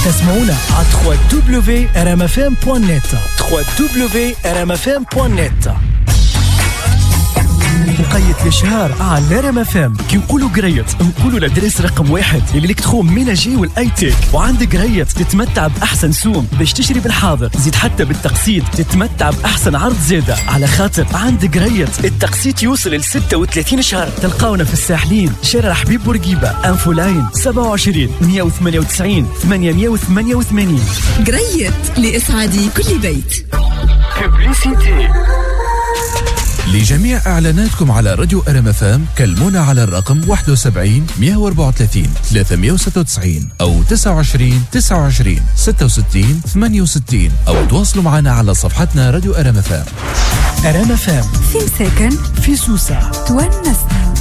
تسمعونا على www.rmfm.net www.rmfm.net. مقيت الشهر على ريم اف ام. كي نقولوا قريت نقولوا لدرس رقم 1 اللي لك تخوم ميناجي والاي تيك. وعندك قريت تتمتع باحسن سوم باش تشتري بالحاضر، زيد حتى بالتقسيط تتمتع باحسن عرض زياده، على خاطر عندك قريت التقسيط يوصل ل 36 شهر. تلقاونا في الساحلين، شارع حبيب بورقيبه، انفو لاين 27 198 888. قريت لاسعاد كل بيت. ببليسيتي. لجميع إعلاناتكم على راديو RMFM كلمونا على الرقم 71 134 396 أو 29 29 66 68 أو تواصلوا معنا على صفحتنا راديو RMFM. RMFM في مساكن في سوسة تونسنا.